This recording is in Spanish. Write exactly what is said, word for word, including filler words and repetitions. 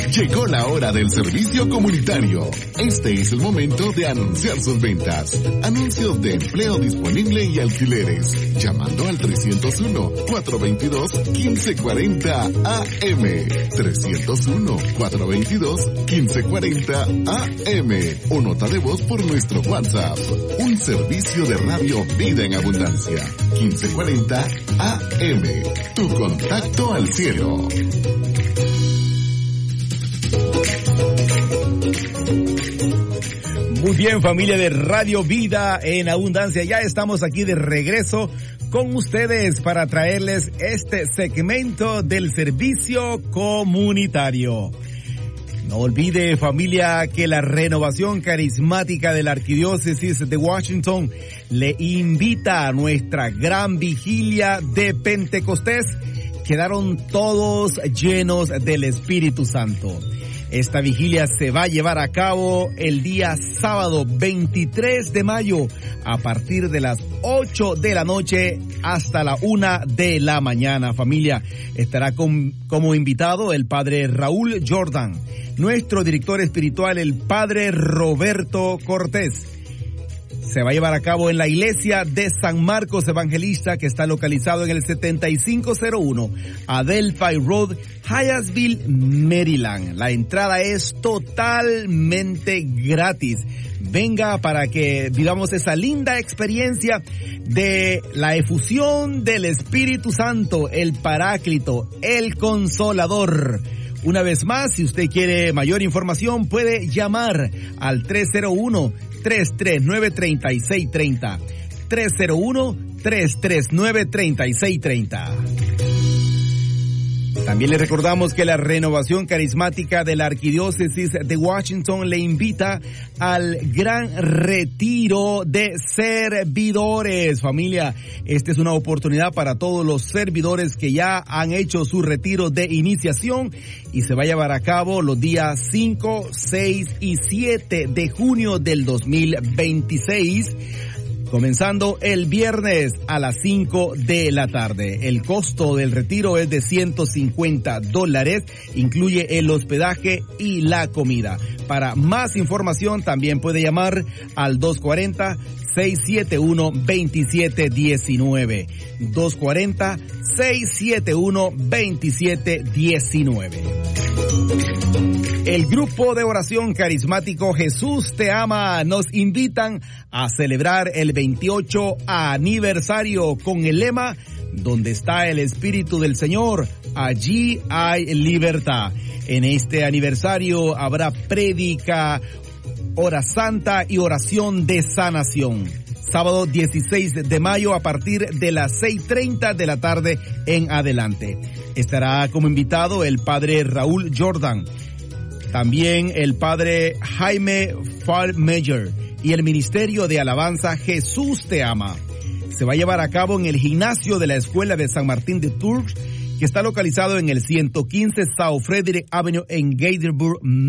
Llegó la hora del servicio comunitario. Este es el momento de anunciar sus ventas. Anuncios de empleo disponible y alquileres. Llamando al trescientos uno, cuatrocientos veintidós, quince cuarenta A M. trescientos uno, cuatrocientos veintidós, quince cuarenta A M. O nota de voz por nuestro WhatsApp. Un servicio de radio Vida en Abundancia. quince cuarenta A M. Tu contacto al cielo. Muy bien, familia de Radio Vida en Abundancia, ya estamos aquí de regreso con ustedes para traerles este segmento del servicio comunitario. No olvide, familia, que la Renovación Carismática de la Arquidiócesis de Washington le invita a nuestra gran vigilia de Pentecostés. Quedaron todos llenos del Espíritu Santo. Esta vigilia se va a llevar a cabo el día sábado veintitrés de mayo a partir de las ocho de la noche hasta la una de la mañana. Familia, estará con, como invitado el padre Raúl Jordan, nuestro director espiritual, el padre Roberto Cortés. Se va a llevar a cabo en la iglesia de San Marcos Evangelista, que está localizado en el setenta y cinco cero uno Adelphi Road, Hyattsville, Maryland. La entrada es totalmente gratis. Venga para que vivamos esa linda experiencia de la efusión del Espíritu Santo, el Paráclito, el Consolador. Una vez más, si usted quiere mayor información, puede llamar al tres cero uno, tres tres nueve, tres seis tres cero. tres cero uno, tres tres nueve, tres seis tres cero. También le recordamos que la Renovación Carismática de la Arquidiócesis de Washington le invita al gran retiro de servidores. Familia, esta es una oportunidad para todos los servidores que ya han hecho su retiro de iniciación y se va a llevar a cabo los días cinco, seis y siete de junio del dos mil veintiséis. Comenzando el viernes a las cinco de la tarde. El costo del retiro es de ciento cincuenta dólares, incluye el hospedaje y la comida. Para más información también puede llamar al dos cuatro cero, seis siete uno, dos siete uno nueve. dos cuatro cero, seis siete uno, dos siete uno nueve. El grupo de oración carismático Jesús te ama nos invitan a celebrar el veintiocho aniversario con el lema "Donde está el Espíritu del Señor, allí hay libertad". En este aniversario habrá prédica, hora santa y oración de sanación. Sábado dieciséis de mayo a partir de las seis treinta de la tarde en adelante. Estará como invitado el padre Raúl Jordan, también el padre Jaime Farmeyer y el Ministerio de Alabanza Jesús te ama. Se va a llevar a cabo en el gimnasio de la Escuela de San Martín de Tours, que está localizado en el ciento quince South Frederick Avenue en Gaithersburg,